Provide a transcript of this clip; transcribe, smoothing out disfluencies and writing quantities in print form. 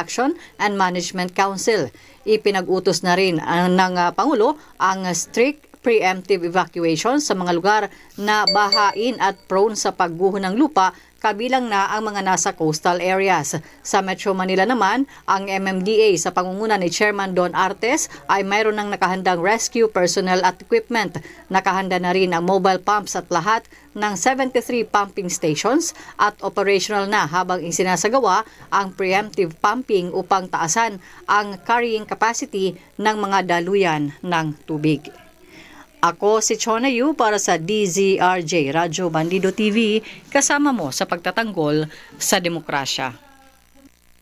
Production and Management Council. Ipinag-utos na rin ng Pangulo ang strict preemptive evacuation sa mga lugar na bahain at prone sa pagguho ng lupa, kabilang na ang mga nasa coastal areas. Sa Metro Manila naman, ang MMDA sa pangunguna ni Chairman Don Artes ay mayroon ng nakahandang rescue personnel at equipment. Nakahanda na rin ang mobile pumps at lahat ng 73 pumping stations at operational na habang isinasagawa ang preemptive pumping upang taasan ang carrying capacity ng mga daluyan ng tubig. Ako si Chona Yu para sa DZRJ Radyo Bandido TV, kasama mo sa pagtatanggol sa demokrasya.